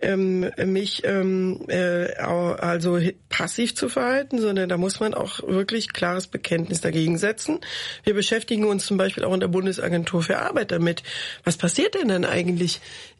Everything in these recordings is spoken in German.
mich also passiv zu verhalten, sondern da muss man auch wirklich klares Bekenntnis dagegen setzen. Wir beschäftigen uns zum Beispiel auch in der Bundesagentur für Arbeit damit. Was passiert denn dann eigentlich,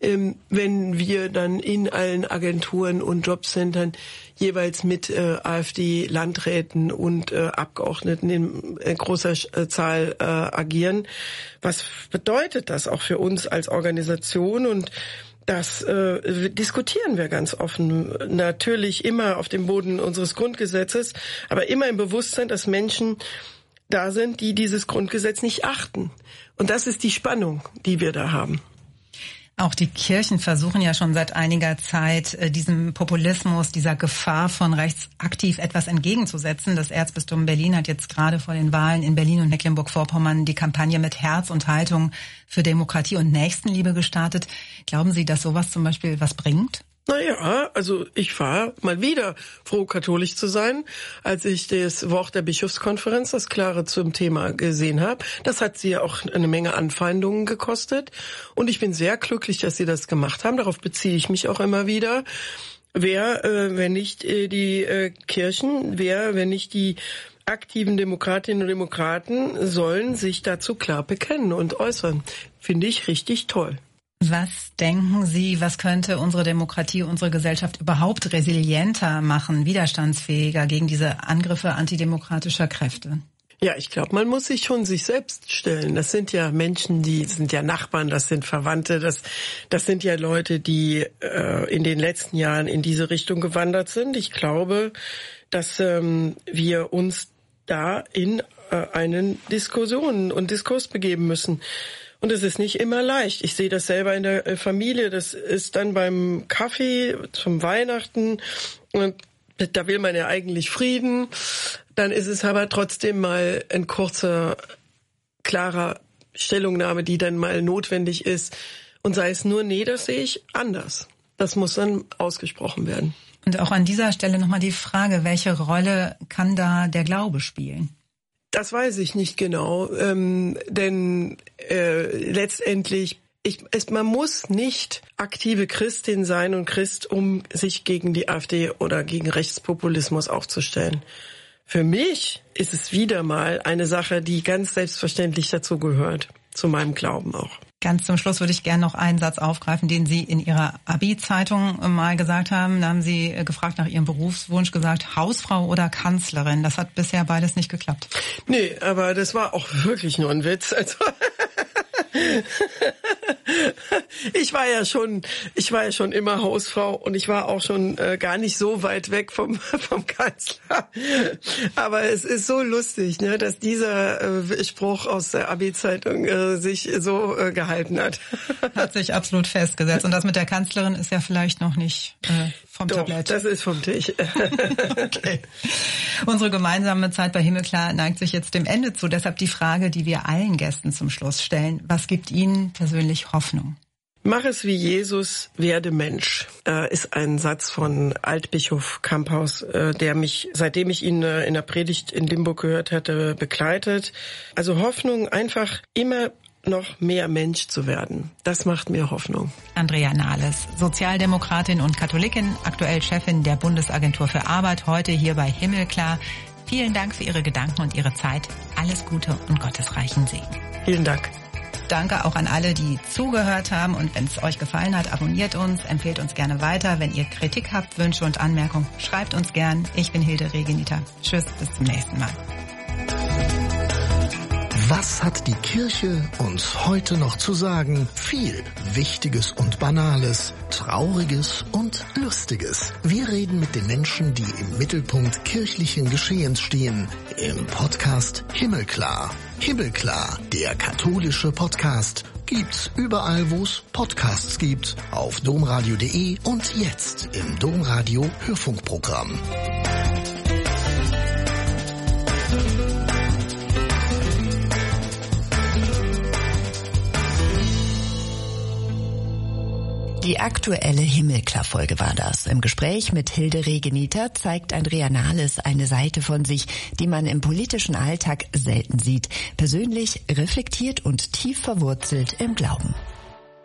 wenn wir dann in allen Agenturen und Jobcentern jeweils mit AfD-Landräten und Abgeordneten in großer Zahl agieren? Was bedeutet das auch für uns als Organisation? Und das diskutieren wir ganz offen. Natürlich immer auf dem Boden unseres Grundgesetzes, aber immer im Bewusstsein, dass Menschen da sind, die dieses Grundgesetz nicht achten. Und das ist die Spannung, die wir da haben. Auch die Kirchen versuchen ja schon seit einiger Zeit, diesem Populismus, dieser Gefahr von rechts aktiv etwas entgegenzusetzen. Das Erzbistum Berlin hat jetzt gerade vor den Wahlen in Berlin und Mecklenburg-Vorpommern die Kampagne mit Herz und Haltung für Demokratie und Nächstenliebe gestartet. Glauben Sie, dass sowas zum Beispiel was bringt? Naja, also ich war mal wieder froh, katholisch zu sein, als ich das Wort der Bischofskonferenz, das Klare zum Thema gesehen habe. Das hat sie ja auch eine Menge Anfeindungen gekostet. Und ich bin sehr glücklich, dass sie das gemacht haben. Darauf beziehe ich mich auch immer wieder. Wer, wenn nicht die Kirchen, wenn nicht die aktiven Demokratinnen und Demokraten, sollen sich dazu klar bekennen und äußern. Finde ich richtig toll. Was denken Sie, was könnte unsere Demokratie, unsere Gesellschaft überhaupt resilienter machen, widerstandsfähiger gegen diese Angriffe antidemokratischer Kräfte? Ja, ich glaube, man muss sich schon sich selbst stellen. Das sind ja Menschen, die sind ja Nachbarn, das sind Verwandte, das sind ja Leute, die in den letzten Jahren in diese Richtung gewandert sind. Ich glaube, dass wir uns da in einen Diskussion und Diskurs begeben müssen. Und es ist nicht immer leicht. Ich sehe das selber in der Familie. Das ist dann beim Kaffee zum Weihnachten. Und da will man ja eigentlich Frieden. Dann ist es aber trotzdem mal ein kurzer, klarer Stellungnahme, die dann mal notwendig ist. Und sei es nur, nee, das sehe ich anders. Das muss dann ausgesprochen werden. Und auch an dieser Stelle nochmal die Frage, welche Rolle kann da der Glaube spielen? Das weiß ich nicht genau, denn letztendlich, man muss nicht aktive Christin sein und Christ, um sich gegen die AfD oder gegen Rechtspopulismus aufzustellen. Für mich ist es wieder mal eine Sache, die ganz selbstverständlich dazu gehört, zu meinem Glauben auch. Ganz zum Schluss würde ich gerne noch einen Satz aufgreifen, den Sie in Ihrer Abi-Zeitung mal gesagt haben. Da haben Sie gefragt nach Ihrem Berufswunsch, gesagt Hausfrau oder Kanzlerin. Das hat bisher beides nicht geklappt. Nee, aber das war auch wirklich nur ein Witz. Also ich war ja schon immer Hausfrau und ich war auch schon gar nicht so weit weg vom Kanzler. Aber es ist so lustig, ne, dass dieser Spruch aus der Abi-Zeitung sich so gehalten hat. Hat sich absolut festgesetzt. Und das mit der Kanzlerin ist ja vielleicht noch nicht vom Doch, Tablett. Das ist vom Tisch. Okay. Unsere gemeinsame Zeit bei Himmelklar neigt sich jetzt dem Ende zu. Deshalb die Frage, die wir allen Gästen zum Schluss stellen. Was gibt Ihnen persönlich Hoffnung? Mach es wie Jesus, werde Mensch, ist ein Satz von Altbischof Kamphaus, der mich, seitdem ich ihn in der Predigt in Limburg gehört hatte, begleitet. Also Hoffnung, einfach immer noch mehr Mensch zu werden. Das macht mir Hoffnung. Andrea Nahles, Sozialdemokratin und Katholikin, aktuell Chefin der Bundesagentur für Arbeit, heute hier bei Himmelklar. Vielen Dank für Ihre Gedanken und Ihre Zeit. Alles Gute und gottesreichen Segen. Vielen Dank. Danke auch an alle, die zugehört haben. Und wenn es euch gefallen hat, abonniert uns, empfehlt uns gerne weiter. Wenn ihr Kritik habt, Wünsche und Anmerkungen, schreibt uns gern. Ich bin Hilde Regenita. Tschüss, bis zum nächsten Mal. Was hat die Kirche uns heute noch zu sagen? Viel Wichtiges und Banales, Trauriges und Lustiges. Wir reden mit den Menschen, die im Mittelpunkt kirchlichen Geschehens stehen. Im Podcast Himmelklar. Himmelklar, der katholische Podcast. Gibt's überall, wo es Podcasts gibt. Auf domradio.de und jetzt im Domradio Hörfunkprogramm. Die aktuelle Himmelklar-Folge war das. Im Gespräch mit Hilde Regenita zeigt Andrea Nahles eine Seite von sich, die man im politischen Alltag selten sieht. Persönlich, reflektiert und tief verwurzelt im Glauben.